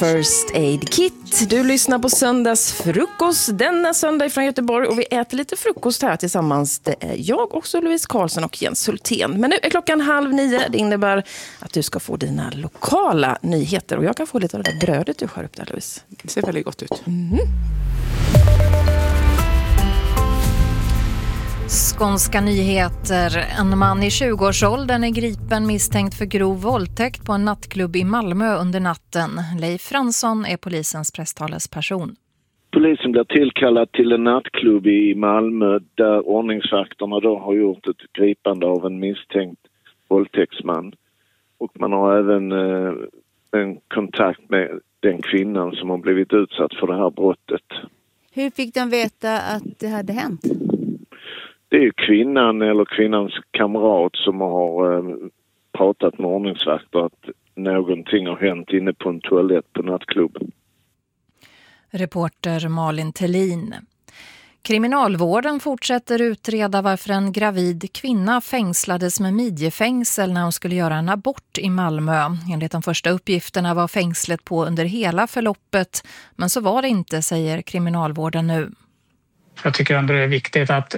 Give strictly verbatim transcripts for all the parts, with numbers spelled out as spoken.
First Aid Kit. Du lyssnar på Söndagsfrukost denna söndag från Göteborg och vi äter lite frukost här tillsammans. Det är jag också, Louise Karlsson och Jens Hultén. Men nu är klockan halv nio. Det innebär att du ska få dina lokala nyheter och jag kan få lite av det där brödet du skär upp där, Louise. Det ser väldigt gott ut. Mm. Skånska nyheter. En man i tjugoårsåldern är gripen misstänkt för grov våldtäkt på en nattklubb i Malmö under natten. Leif Fransson är polisens presstalesperson. Polisen blir tillkallad till en nattklubb i Malmö där ordningsvakterna då har gjort ett gripande av en misstänkt våldtäktsman. Och man har även eh, en kontakt med den kvinnan som har blivit utsatt för det här brottet. Hur fick de veta att det hade hänt? Det är ju kvinnan eller kvinnans kamrat som har eh, pratat med ordningsvakter att någonting har hänt inne på en toalett på nattklubben. Reporter Malin Tellin. Kriminalvården fortsätter utreda varför en gravid kvinna fängslades med midjefängsel när hon skulle göra en abort i Malmö. Enligt de första uppgifterna var fängslet på under hela förloppet, men så var det inte, säger kriminalvården nu. Jag tycker ändå det är viktigt att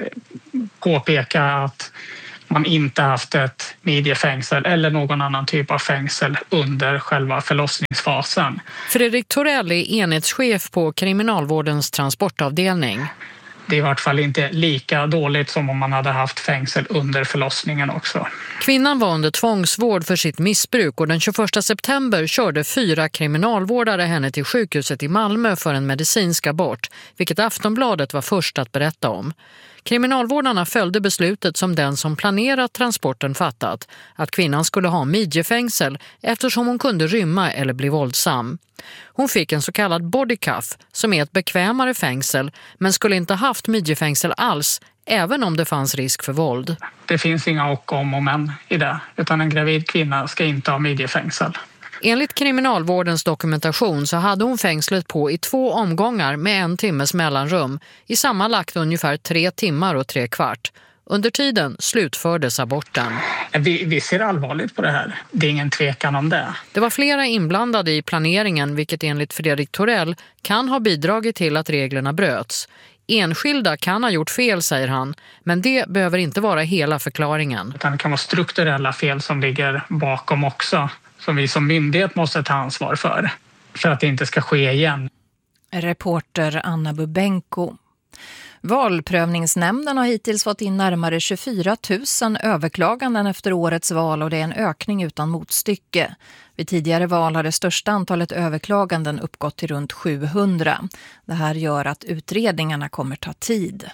påpeka att man inte haft ett midjefängsel eller någon annan typ av fängsel under själva förlossningsfasen. Fredrik Torell är enhetschef på kriminalvårdens transportavdelning. Det är i vart fall inte lika dåligt som om man hade haft fängsel under förlossningen också. Kvinnan var under tvångsvård för sitt missbruk och den tjugoförsta september körde fyra kriminalvårdare henne till sjukhuset i Malmö för en medicinsk abort, vilket Aftonbladet var först att berätta om. Kriminalvårdarna följde beslutet som den som planerat transporten fattat, att kvinnan skulle ha midjefängsel eftersom hon kunde rymma eller bli våldsam. Hon fick en så kallad bodycuff som är ett bekvämare fängsel men skulle inte haft midjefängsel alls även om det fanns risk för våld. Det finns inga och om och men i det, utan en gravid kvinna ska inte ha midjefängsel. Enligt kriminalvårdens dokumentation så hade hon fängslet på i två omgångar med en timmes mellanrum i sammanlagt ungefär tre timmar och tre kvart. Under tiden slutfördes aborten. Vi, vi ser allvarligt på det här. Det är ingen tvekan om det. Det var flera inblandade i planeringen, vilket enligt Fredrik Torell kan ha bidragit till att reglerna bröts. Enskilda kan ha gjort fel, säger han, men det behöver inte vara hela förklaringen. Utan det kan vara strukturella fel som ligger bakom också, som vi som myndighet måste ta ansvar för, för att det inte ska ske igen. Reporter Anna Bubenko. Valprövningsnämnden har hittills fått in närmare tjugofyra tusen överklaganden efter årets val och det är en ökning utan motstycke. Vid tidigare val har det största antalet överklaganden uppgått till runt sjuhundra. Det här gör att utredningarna kommer ta tid.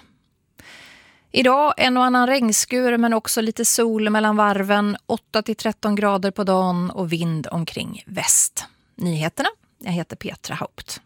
Idag en och annan regnskur men också lite sol mellan varven, åtta till tretton grader på dagen och vind omkring väst. Nyheterna, jag heter Petra Haupt.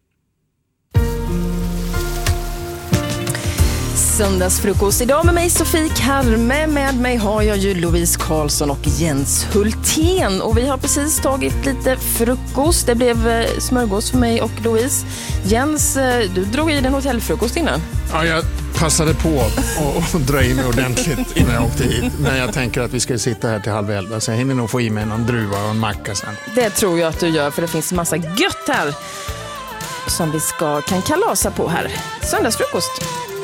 Söndagsfrukost idag med mig Sofie Karme. Med mig har jag ju Louise Karlsson och Jens Hultén. Och vi har precis tagit lite frukost. Det blev smörgås för mig och Louise. Jens, du drog i den hotellfrukost innan. Ja, jag passade på att dra i mig ordentligt innan jag åkte hit. Men jag tänker att vi ska sitta här till halv elva. Så jag hinner nog få i mig någon druva och en macka sen. Det tror jag att du gör, för det finns en massa gött här som vi ska, kan kalasa på här. Söndagsfrukost.